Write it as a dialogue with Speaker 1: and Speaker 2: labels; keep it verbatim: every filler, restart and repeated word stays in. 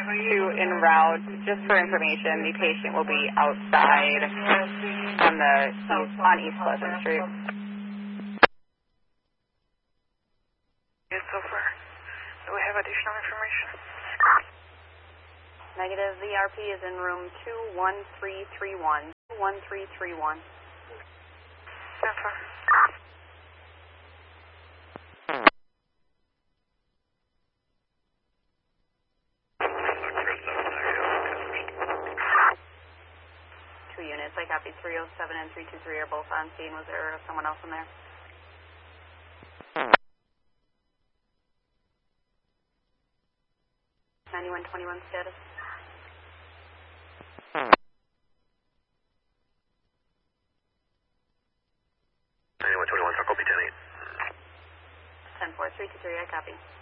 Speaker 1: to en route. Just for information, the patient will be outside on the east, on East Pleasant Street.
Speaker 2: Yes, so far. Do we have additional information?
Speaker 1: Negative. The R P is in room two one three three one. one three three one.
Speaker 2: Yes, sir.
Speaker 1: Two units. I copy. three oh seven and three two three are both on scene. Was there someone else in there? ninety-one twenty-one status.
Speaker 2: ninety-one twenty-one, copy ten eight.
Speaker 1: ten four three two three, I copy.